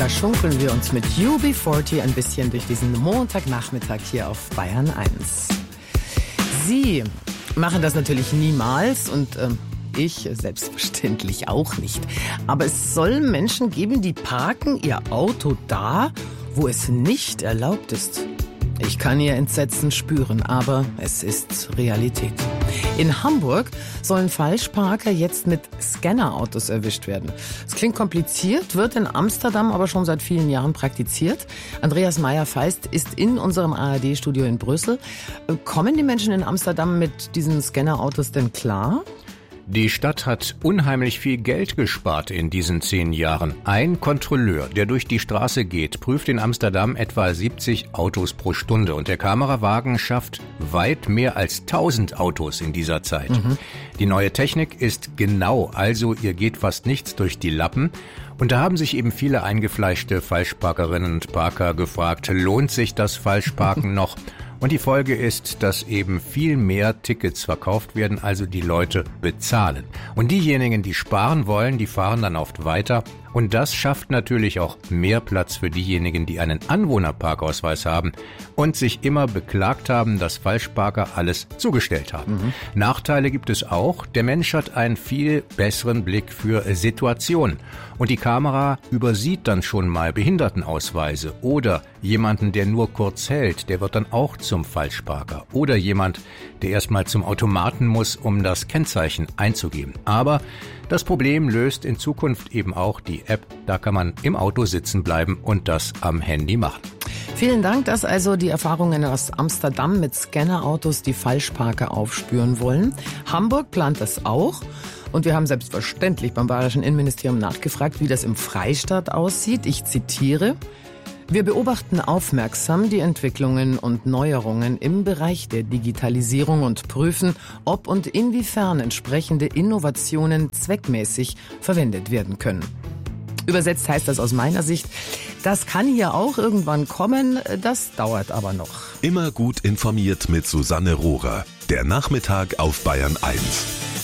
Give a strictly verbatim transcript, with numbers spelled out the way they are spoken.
verschunkeln wir uns mit U B vierzig ein bisschen durch diesen Montagnachmittag hier auf Bayern eins. Sie machen das natürlich niemals und äh, ich selbstverständlich auch nicht. Aber es soll Menschen geben, die parken ihr Auto da, wo es nicht erlaubt ist. Ich kann Ihr Entsetzen spüren, aber es ist Realität. In Hamburg sollen Falschparker jetzt mit Scannerautos erwischt werden. Es klingt kompliziert, wird in Amsterdam aber schon seit vielen Jahren praktiziert. Andreas Meyer-Feist ist in unserem A R D-Studio in Brüssel. Kommen die Menschen in Amsterdam mit diesen Scannerautos denn klar? Die Stadt hat unheimlich viel Geld gespart in diesen zehn Jahren. Ein Kontrolleur, der durch die Straße geht, prüft in Amsterdam etwa siebzig Autos pro Stunde. Und der Kamerawagen schafft weit mehr als tausend Autos in dieser Zeit. Mhm. Die neue Technik ist genau, also ihr geht fast nichts durch die Lappen. Und da haben sich eben viele eingefleischte Falschparkerinnen und Parker gefragt, lohnt sich das Falschparken noch? Und die Folge ist, dass eben viel mehr Tickets verkauft werden, also die Leute bezahlen. Und diejenigen, die sparen wollen, die fahren dann oft weiter. Und das schafft natürlich auch mehr Platz für diejenigen, die einen Anwohnerparkausweis haben und sich immer beklagt haben, dass Falschparker alles zugestellt haben. Mhm. Nachteile gibt es auch. Der Mensch hat einen viel besseren Blick für Situationen. Und die Kamera übersieht dann schon mal Behindertenausweise oder jemanden, der nur kurz hält, der wird dann auch zum Falschparker. Oder jemand, der erstmal zum Automaten muss, um das Kennzeichen einzugeben. Aber das Problem löst in Zukunft eben auch die App. Da kann man im Auto sitzen bleiben und das am Handy machen. Vielen Dank, dass also die Erfahrungen aus Amsterdam mit Scannerautos die Falschparker aufspüren wollen. Hamburg plant das auch. Und wir haben selbstverständlich beim Bayerischen Innenministerium nachgefragt, wie das im Freistaat aussieht. Ich zitiere: Wir beobachten aufmerksam die Entwicklungen und Neuerungen im Bereich der Digitalisierung und prüfen, ob und inwiefern entsprechende Innovationen zweckmäßig verwendet werden können. Übersetzt heißt das aus meiner Sicht, das kann hier auch irgendwann kommen, das dauert aber noch. Immer gut informiert mit Susanne Rohrer. Der Nachmittag auf Bayern eins.